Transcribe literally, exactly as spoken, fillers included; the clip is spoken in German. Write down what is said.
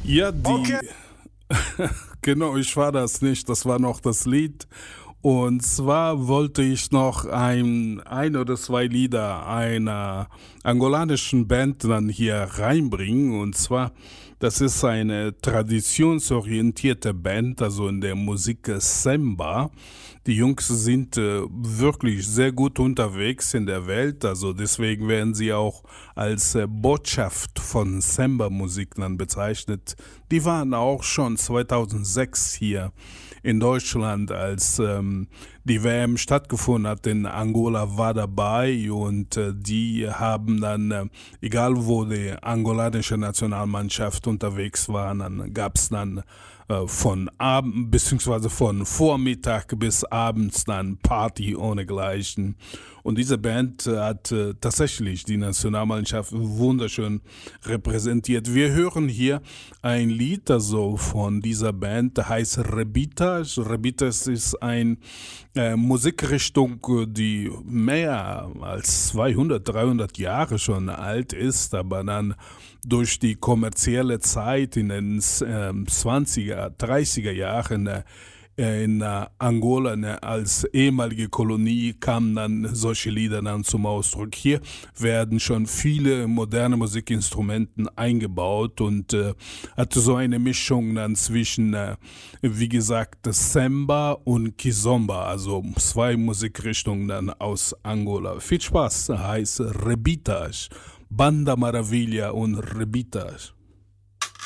Ja, Okay. die, genau, ich war das nicht, das war noch das Lied. Und zwar wollte ich noch ein, ein oder zwei Lieder einer angolanischen Band dann hier reinbringen. Und zwar, das ist eine traditionsorientierte Band, also in der Musik Samba. Die Jungs sind äh, wirklich sehr gut unterwegs in der Welt, also deswegen werden sie auch als äh, Botschaft von Samba-Musik dann bezeichnet. Die waren auch schon zweitausendsechs hier in Deutschland, als ähm, die W M stattgefunden hat in Angola, war dabei und äh, die haben dann, äh, egal wo die angolanische Nationalmannschaft unterwegs war, dann gab es dann äh, von Abend beziehungsweise von Vormittag bis abends dann Party ohne Gleichen. Und diese Band äh, hat äh, tatsächlich die Nationalmannschaft wunderschön repräsentiert. Wir hören hier ein Lied also von dieser Band, der heißt Rebitas. Rebitas ist eine äh, Musikrichtung, äh, die mehr als zweihundert, dreihundert Jahre schon alt ist, aber dann durch die kommerzielle Zeit in den äh, zwanziger, dreißiger Jahren äh, in äh, Angola ne, als ehemalige Kolonie kamen dann solche Lieder dann zum Ausdruck. Hier werden schon viele moderne Musikinstrumenten eingebaut und äh, hatte so eine Mischung dann zwischen, äh, wie gesagt, Samba und Kizomba, also zwei Musikrichtungen dann aus Angola. Viel Spaß, heißt Rebitas, Banda Maravilla und Rebitas.